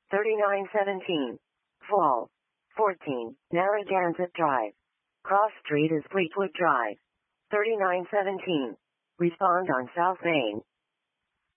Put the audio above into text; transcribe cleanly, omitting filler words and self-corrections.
3917. Fall. 14. Narragansett Drive. Cross Street is Fleetwood Drive. 3917. Respond on South Main.